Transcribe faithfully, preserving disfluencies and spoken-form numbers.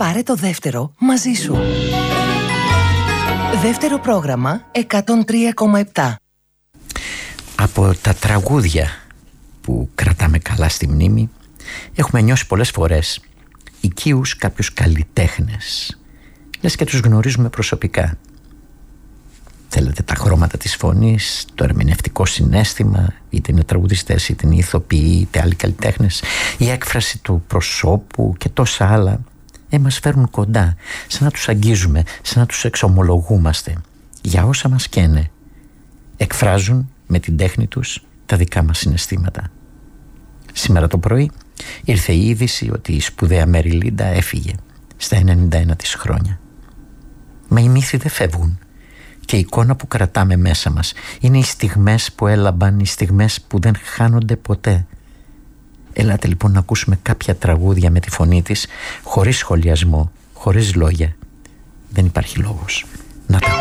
Πάρε το δεύτερο μαζί σου. Δεύτερο πρόγραμμα εκατόν τρία κόμμα επτά. Από τα τραγούδια που κρατάμε καλά στη μνήμη έχουμε νιώσει πολλές φορές οικείους κάποιους καλλιτέχνες. Λες και τους γνωρίζουμε προσωπικά. Θέλετε τα χρώματα της φωνής, το ερμηνευτικό συναίσθημα, είτε είναι τραγουδιστές, είτε είναι ηθοποιοί, είτε άλλοι καλλιτέχνες, η έκφραση του προσώπου και τόσα άλλα, ε, μας φέρνουν κοντά, σαν να τους αγγίζουμε, σαν να τους εξομολογούμαστε για όσα μας καίνε. Εκφράζουν με την τέχνη τους τα δικά μας συναισθήματα. Σήμερα το πρωί ήρθε η είδηση ότι η σπουδαία Μέρι Λίντα έφυγε στα ενενήντα ένα της χρόνια. Μα οι μύθοι δεν φεύγουν και η εικόνα που κρατάμε μέσα μας είναι οι στιγμές που έλαμπαν, οι στιγμές που δεν χάνονται ποτέ. Ελάτε λοιπόν να ακούσουμε κάποια τραγούδια με τη φωνή της, χωρίς σχολιασμό, χωρίς λόγια. Δεν υπάρχει λόγος να τα ακούσουμε.